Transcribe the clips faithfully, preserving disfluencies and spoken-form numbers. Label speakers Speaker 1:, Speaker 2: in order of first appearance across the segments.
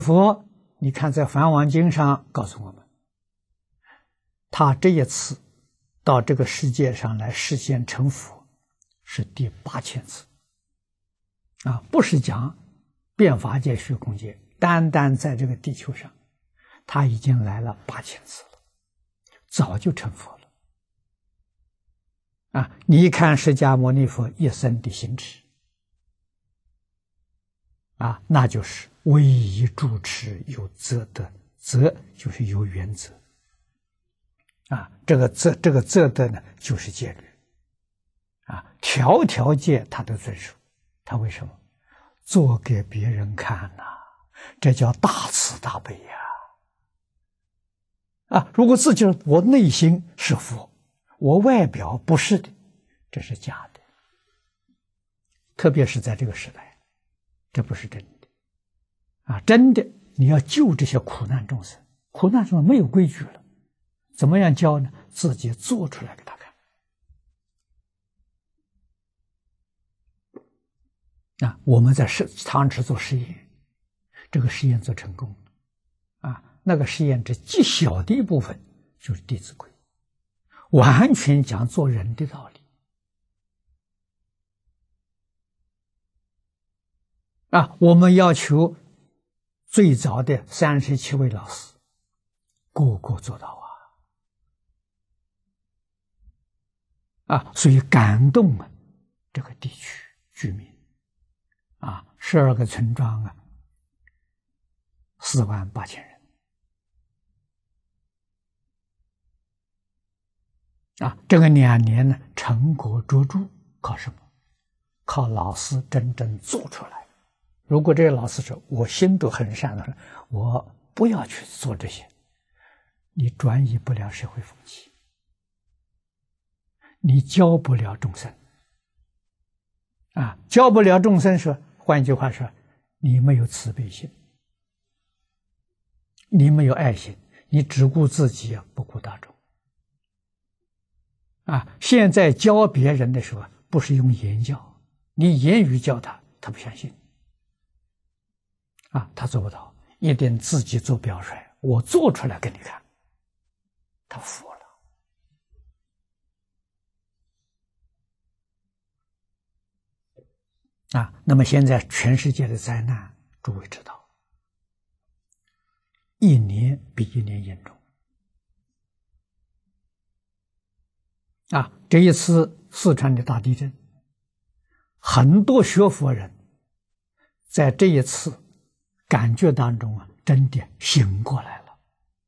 Speaker 1: 佛，你看在《梵网经》上告诉我们，他这一次到这个世界上来实现成佛，是第八千次啊，不是讲遍法界、虚空界，单单在这个地球上，他已经来了八千次了，早就成佛了啊！你看释迦牟尼佛一生的行持啊，那就是唯一主持有则的，则就是有原则啊，这个则这个则的呢，就是戒律啊，条条戒他都遵守。他为什么？做给别人看呐、啊，这叫大慈大悲呀！啊，如果自己我内心是佛，我外表不是的，这是假的。特别是在这个时代，这不是真的啊！真的，你要救这些苦难众生，苦难众生没有规矩了，怎么样教呢？自己做出来给他看。啊，我们在实汤池做实验，这个实验做成功了啊，那个实验只极小的一部分就是《弟子规》，完全讲做人的道理啊。我们要求最早的三十七位老师，个个做到啊啊，所以感动了这个地区居民。啊，十二个村庄啊，四万八千人啊，这个两年呢，成果卓著，靠什么？靠老师真正做出来。如果这个老师说我心都很善的，我不要去做这些，你转移不了社会风气，你教不了众生啊，教不了众生说。换句话说，你没有慈悲心，你没有爱心，你只顾自己不顾大众啊！现在教别人的时候，不是用言教，你言语教他，他不相信啊，他做不到，一定自己做表率，我做出来给你看，他服了。啊，那么现在全世界的灾难，诸位知道，一年比一年严重。啊，这一次四川的大地震，很多学佛人在这一次感觉当中啊，真的醒过来了。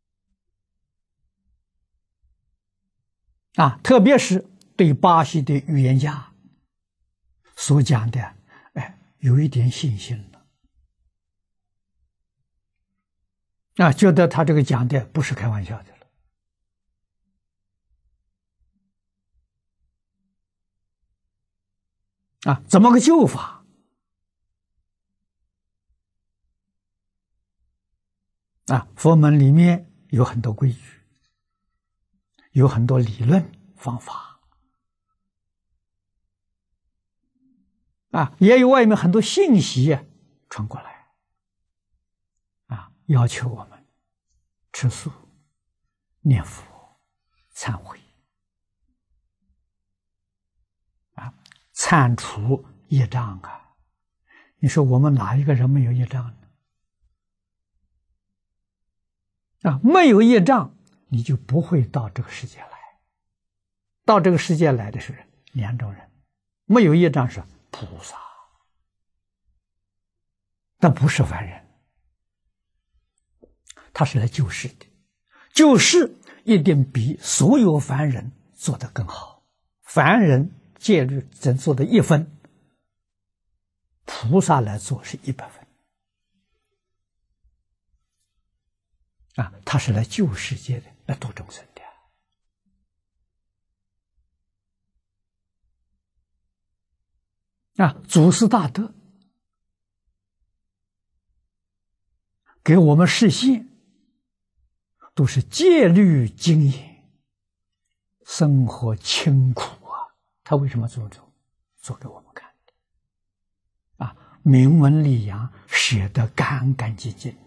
Speaker 1: 啊，特别是对巴西的预言家所讲的。哎，有一点信心了啊，觉得他这个讲的不是开玩笑的了啊！怎么个救法啊？佛门里面有很多规矩，有很多理论方法。啊，也有外面很多信息传过来，啊，要求我们吃素、念佛、忏悔，啊，铲除业障啊！你说我们哪一个人没有业障呢？啊，没有业障，你就不会到这个世界来。到这个世界来的是两种人，没有业障是菩萨，但不是凡人，他是来救世的，救世一定比所有凡人做得更好。凡人戒律只做的一分，菩萨来做是一百分啊！他是来救世界的，来度众生的。啊，祖师大德给我们示现，都是戒律精严，生活清苦啊！他为什么这么做？做给我们看的啊！明文立扬，写得干干净净。